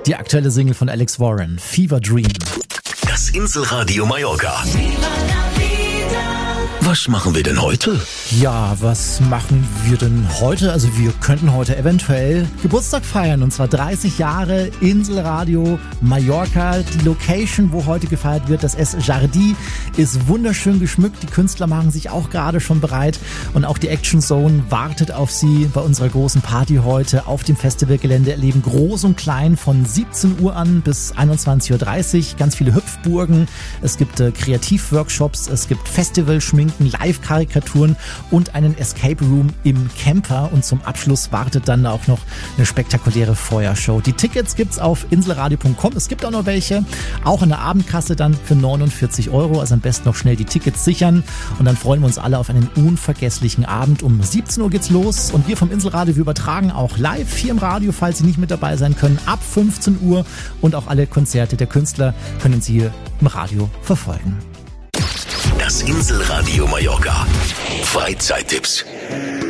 Die aktuelle Single von Alex Warren, Fever Dream. Das Inselradio Mallorca. Was machen wir denn heute? Ja, was machen wir denn heute? Also wir könnten heute eventuell Geburtstag feiern, und zwar 30 Jahre Inselradio Mallorca. Die Location, wo heute gefeiert wird, das Es Jardí, ist wunderschön geschmückt. Die Künstler machen sich auch gerade schon bereit und auch die Action Zone wartet auf sie bei unserer großen Party heute auf dem Festivalgelände. Erleben groß und klein von 17 Uhr an bis 21.30 Uhr. Ganz viele Hüpfburgen, es gibt Kreativworkshops, es gibt Festivalschminken, Live-Karikaturen und einen Escape Room im Camper. Und zum Abschluss wartet dann auch noch eine spektakuläre Feuershow. Die Tickets gibt's auf inselradio.com. Es gibt auch noch welche, auch in der Abendkasse dann für 49 €. Also am besten noch schnell die Tickets sichern. Und dann freuen wir uns alle auf einen unvergesslichen Abend. Um 17 Uhr geht's los. Und wir vom Inselradio, wir übertragen auch live hier im Radio, falls Sie nicht mit dabei sein können, ab 15 Uhr. Und auch alle Konzerte der Künstler können Sie hier im Radio verfolgen. Das Inselradio Mallorca. Freizeittipps.